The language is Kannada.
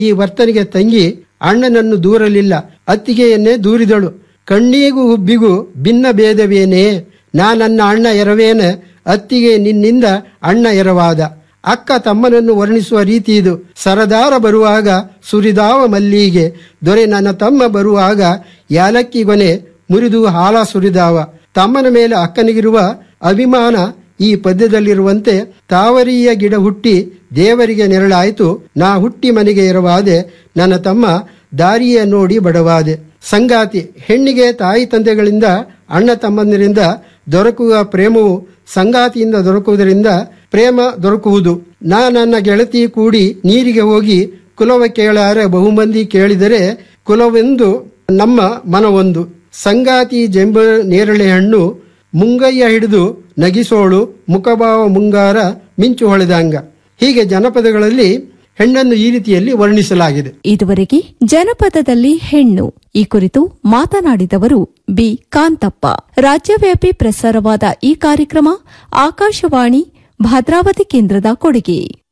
ಈ ವರ್ತನೆಗೆ ತಂಗಿ ಅಣ್ಣನನ್ನು ದೂರಲಿಲ್ಲ, ಅತ್ತಿಗೆಯನ್ನೇ ದೂರಿದಳು. ಕಣ್ಣಿಗೂ ಹುಬ್ಬಿಗೂ ಭಿನ್ನ ಭೇದವೇನೇ, ನಾನನ್ನ ಅಣ್ಣ ಎರವೇನ, ಅತ್ತಿಗೆ ನಿನ್ನಿಂದ ಅಣ್ಣ ಎರವಾದ. ಅಕ್ಕ ತಮ್ಮನನ್ನು ವರ್ಣಿಸುವ ರೀತಿ ಇದು. ಸರದಾರ ಬರುವಾಗ ಸುರಿದಾವ ಮಲ್ಲಿಗೆ, ದೊರೆ ನನ್ನ ತಮ್ಮ ಬರುವಾಗ ಯಾಲಕ್ಕಿ ಗೊನೆ ಮುರಿದು ಹಾಲ ಸುರಿದಾವ. ತಮ್ಮನ ಮೇಲೆ ಅಕ್ಕನಿಗಿರುವ ಅಭಿಮಾನ ಈ ಪದ್ಯದಲ್ಲಿರುವಂತೆ, ತಾವರಿಯ ಗಿಡ ಹುಟ್ಟಿ ದೇವರಿಗೆ ನೆರಳಾಯಿತು, ನಾ ಹುಟ್ಟಿ ಮನೆಗೆ ಎರವಾದೆ, ನನ್ನ ತಮ್ಮ ದಾರಿಯ ನೋಡಿ ಬಡವಾದೆ. ಸಂಗಾತಿ ಹೆಣ್ಣಿಗೆ ತಾಯಿ ತಂದೆಗಳಿಂದ ಅಣ್ಣ ತಮ್ಮಂದಿರಿಂದ ದೊರಕುವ ಪ್ರೇಮವು ಸಂಗಾತಿಯಿಂದ ದೊರಕುವುದರಿಂದ ಪ್ರೇಮ ದೊರಕುವುದು. ನನ್ನ ಗೆಳತಿ ಕೂಡಿ ನೀರಿಗೆ ಹೋಗಿ ಕುಲವ ಕೇಳಾರೆ, ಬಹುಮಂದಿ ಕೇಳಿದರೆ ಕುಲವೆಂದು ನಮ್ಮ ಮನವೊಂದು. ಸಂಗಾತಿ ಜಂಬ ನೇರಳೆ ಹಣ್ಣು, ಮುಂಗಯ್ಯ ಹಿಡಿದು ನಗಿಸೋಳು, ಮುಖಭಾವ ಮುಂಗಾರ ಮಿಂಚು ಹೊಳೆದಂಗ. ಹೀಗೆ ಜನಪದಗಳಲ್ಲಿ ಹೆಣ್ಣನ್ನು ಈ ರೀತಿಯಲ್ಲಿ ವರ್ಣಿಸಲಾಗಿದೆ. ಇದುವರೆಗೆ ಜನಪದದಲ್ಲಿ ಹೆಣ್ಣು ಈ ಕುರಿತು ಮಾತನಾಡಿದವರು ಬಿ ಕಾಂತಪ್ಪ. ರಾಜ್ಯವ್ಯಾಪಿ ಪ್ರಸಾರವಾದ ಈ ಕಾರ್ಯಕ್ರಮ ಆಕಾಶವಾಣಿ ಭದ್ರಾವತಿ ಕೇಂದ್ರದ ಕೊಡುಗೆ.